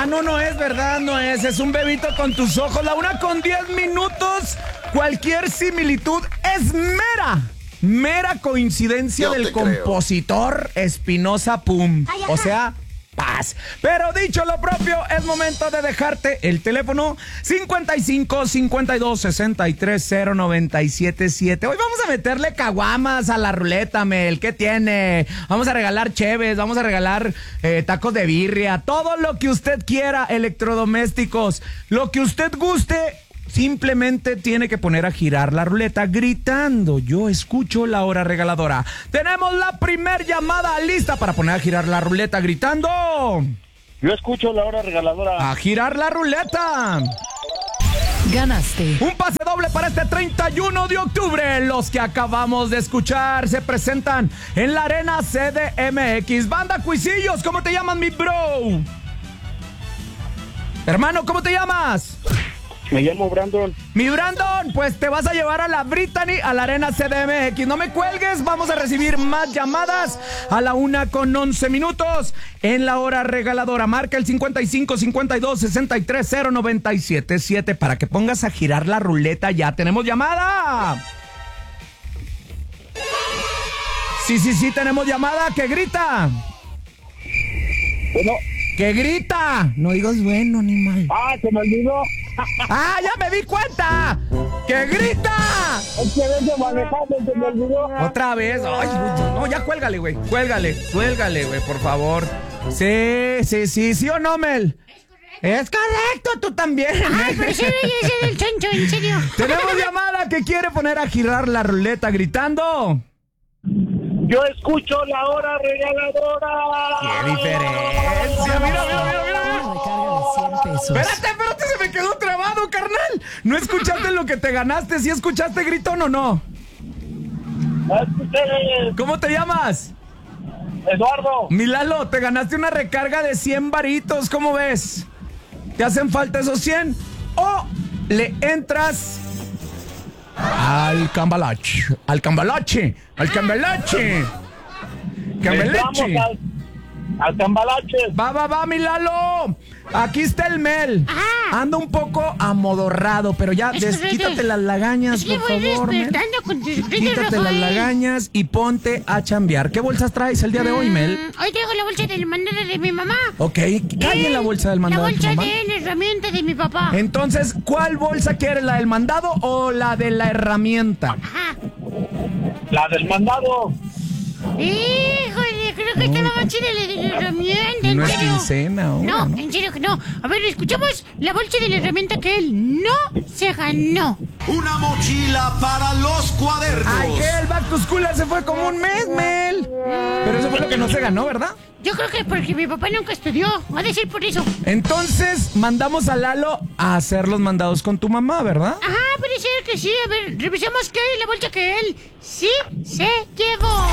no, no es verdad, no es. Es un bebito con tus ojos. La 1:10. Cualquier similitud es mera coincidencia del compositor Espinosa Pum. O sea, paz. Pero dicho lo propio, es momento de dejarte el teléfono 55 52 63 0977. Hoy vamos a meterle caguamas a la ruleta, Mel. ¿Qué tiene? Vamos a regalar cheves, vamos a regalar tacos de birria, todo lo que usted quiera, electrodomésticos, lo que usted guste. Simplemente tiene que poner a girar la ruleta gritando: yo escucho la hora regaladora. Tenemos la primer llamada lista para poner a girar la ruleta gritando: yo escucho la hora regaladora. A girar la ruleta. Ganaste un pase doble para este 31 de octubre. Los que acabamos de escuchar se presentan en la Arena CDMX. Banda Cuisillos, ¿cómo te llamas, mi bro? Hermano, ¿cómo te llamas? Me llamo Brandon. Mi Brandon, pues te vas a llevar a la Brittany a la Arena CDMX. No me cuelgues, vamos a recibir más llamadas a la 1:11 en la hora regaladora. Marca el 55 52 63 0977 para que pongas a girar la ruleta. Ya tenemos llamada. Sí, tenemos llamada. ¿Qué grita? Bueno. ¿Qué grita? No digas bueno, animal. Se me olvidó. ¡Ah, ya me di cuenta! ¡Que grita! Es que vengo manejando, se me olvidó. Otra vez. Ay, no, ya cuélgale, güey. Cuélgale, güey, por favor. Sí o no, Mel. Es correcto, tú también. Ay, pero sí, ese del chancho, en serio. Tenemos llamada que quiere poner a girar la ruleta gritando: yo escucho la hora regaladora. ¡Qué diferencia! Mira. recarga de 100 pesos. Espérate, se me quedó trabado, carnal. ¿No escuchaste lo que te ganaste? ¿Sí escuchaste gritón o no? Escuché. ¿Cómo te llamas? Eduardo. Milalo, te ganaste una recarga de 100 varitos, ¿cómo ves? ¿Te hacen falta esos 100? ¿O le entras al cambalache? Al cambalache. Al cambalache. Va, Milalo. Aquí está el Mel. Ajá. Anda un poco amodorrado, pero ya quítate las lagañas, por favor, Mel. Quítate las lagañas y ponte a chambear. ¿Qué bolsas traes el día de hoy, Mel? Hoy traigo la bolsa del mandado de mi mamá. Ok, cae en la bolsa del mandado La de tu bolsa mamá. de la herramienta de mi papá. Entonces, ¿cuál bolsa quieres? ¿La del mandado o la de la herramienta? Ajá. La del mandado. Híjole, creo que estaba más chida la de la herramienta. No es serio. quincena, No, en serio que no. A ver, escuchamos la bolsa de la herramienta que él no se ganó. Una mochila para los cuadernos. Ay, el Back to School se fue como un mes, Mel. Pero eso fue lo que no se ganó, ¿verdad? Yo creo que porque mi papá nunca estudió. Va a decir por eso. Entonces, mandamos a Lalo a hacer los mandados con tu mamá, ¿verdad? Ajá, puede ser que sí. A ver, revisemos qué hay en la bolsa que él sí se llevó.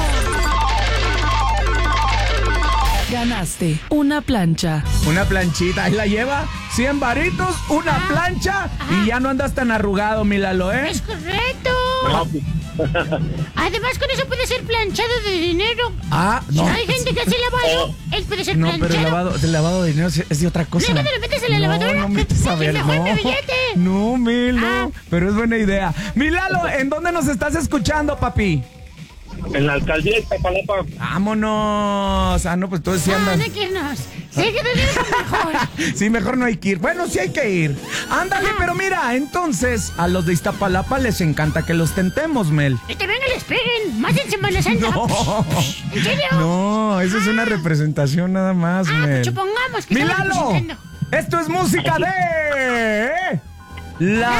Ganaste una plancha. Una planchita, ahí la lleva. 100 varitos, una plancha y ya no andas tan arrugado, mi Lalo, ¿eh? Es correcto. No. Además, con eso puede ser planchado de dinero. No. Hay gente que hace lavado. Él puede ser No, planchado. pero el lavado de dinero es de otra cosa. Luego te lo metes en la lavadora. No metes a ver, Mejor no. mi billete. No, Melo. Pero es buena idea. Mi Lalo, ¿en dónde nos estás escuchando, papi? En la alcaldía de Iztapalapa. ¡Vámonos! No, pues tú sí andas. No que irnos. Sí, que te digo mejor. Sí, mejor no hay que ir. Bueno, sí hay que ir. Ándale, pero mira, entonces a los de Iztapalapa les encanta que los tentemos, Mel. Y también que les peguen. Más en Semana Santa. No. ¿En serio? No, eso es una representación nada más, Mel. Pues supongamos que ¡Mi estamos Lalo! representando. Esto es música de La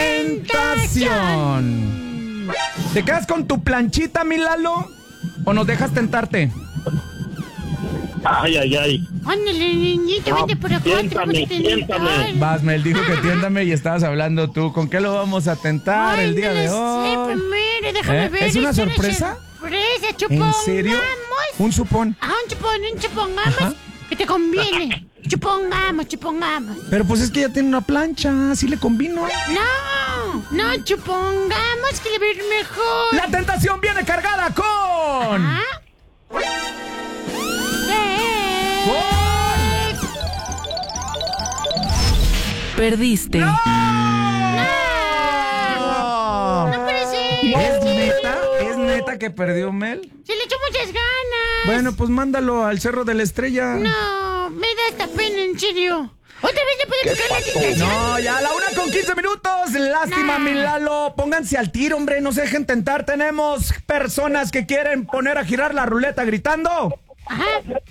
Tentación. ¿Te quedas con tu planchita, mi Lalo? ¿O nos dejas tentarte? Ay. Ándale, niñito, vente por acá. Tiéntame. Vas, Mel, dijo que tiéntame y estabas hablando tú. ¿Con qué lo vamos a tentar el día de hoy? Primero, déjame ver. ¿Es una sorpresa? Sorpresa, chupón. ¿En serio? Un supón. Un chupón, vamos. Que te conviene. Chupongamos. Pero pues es que ya tiene una plancha, así le combino. No, chupongamos que le va a ir mejor. La tentación viene cargada con... ¿Ah? Perdiste. ¡No! No puede ser. ¿Es neta que perdió Mel? Se le echó muchas ganas. Bueno, pues mándalo al Cerro de la Estrella. No, me da esta pena, en serio. ¿Otra vez le puede tocar la tentación? No, ya a la 1:15. Lástima, mi Lalo. Pónganse al tiro, hombre. No se dejen tentar. Tenemos personas que quieren poner a girar la ruleta gritando. Ajá.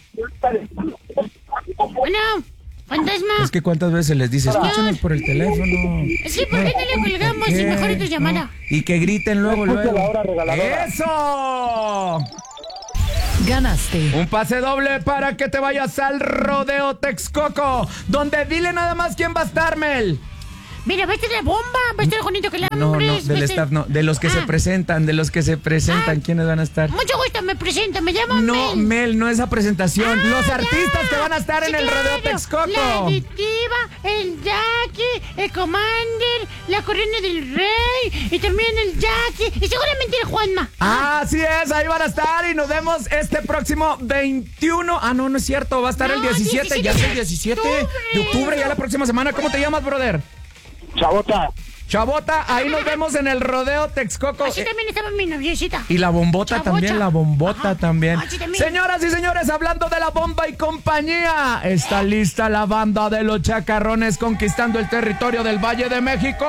Bueno, fantasma. Es que cuántas veces les dice, escúchenos por el teléfono. Es que ¿por qué no le colgamos y mejor es tu llamada? No. Y que griten luego. la hora regaladora. ¡Eso! Ganaste. Un pase doble para que te vayas al Rodeo Texcoco, donde dile nada más quién va a estar, Mel. Mira, va a estar la bomba, va a estar Juanito Calambres. No, del staff no, de los que se presentan, ¿quiénes van a estar? Mucho gusto, me presento, me llamo No, Mel, no esa presentación. Los artistas que van a estar en el Rodeo Texcoco. La Adictiva, el Jackie, el Commander, la Corona del Rey y también el Jackie y seguramente el Juanma. Así es, ahí van a estar y nos vemos este próximo 21. Ah, no es cierto, va a estar el 17, ya es el 17 de octubre, ya la próxima semana. ¿Cómo te llamas, brother? Chabota, ahí nos vemos en el Rodeo Texcoco. Así también estaba mi noviecita. Y la bombota Chabocha. también, la bombota Ajá. también. Así también. Señoras y señores, hablando de la bomba y compañía, está lista la banda de los Chacarrones conquistando el territorio del Valle de México.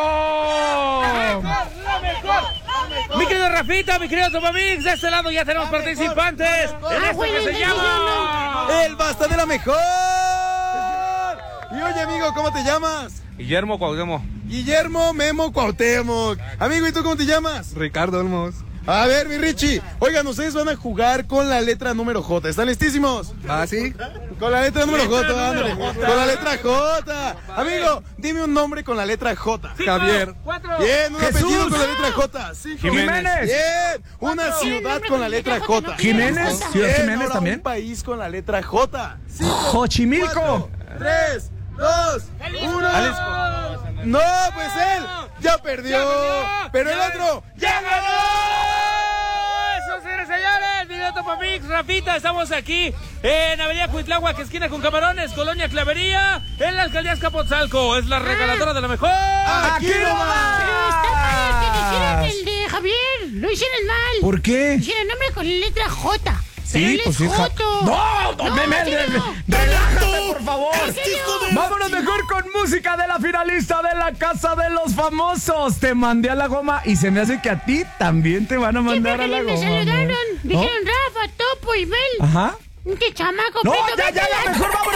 Mi querido Rafita, mi querido Topamix, de este lado ya tenemos participantes en esto que se llama El Basta de la Mejor. Y oye, amigo, ¿cómo te llamas? Guillermo Cuauhtémoc. Guillermo Memo Cuauhtémoc. Amigo, ¿y tú cómo te llamas? Ricardo Olmos. A ver, mi Richie. Oigan, ustedes van a jugar con la letra número J. ¿Están listísimos? ¿Ah, sí? Con la letra número J, ándale. Con la letra J. Amigo, dime un nombre con la letra J. Javier. Bien, un Jesús. apellido con la letra J. Sí, Jiménez. Bien, una ciudad con la letra J. Jiménez. Ciudad Bien, Jiménez ahora también. un país con la letra J. Xochimilco. 3, 2, 1. No, pues él ya perdió. Pero el otro ya ganó. Eso, señores, video Topamix, Rafita, estamos aquí en Avenida Cuitláhuac, esquina con Camarones, Colonia Clavería, en la alcaldía Azcapotzalco. Es la regaladora de la mejor. Aquí nomás. Pero está mal que le hicieron el de Javier. Lo hicieron mal. ¿Por qué? Hicieron el nombre con la letra J. Sí, Pero él pues es sí. Joto. No, Mel, relájate, por favor. Vámonos mejor con música de la finalista de la Casa de los Famosos. Te mandé a la goma y se me hace que a ti también te van a mandar a la me goma. saludaron. ¿No? Dijeron Rafa, Topo y Mel. Ajá. Qué chamaco. No, Beto, ya, vete a la- mejor vamos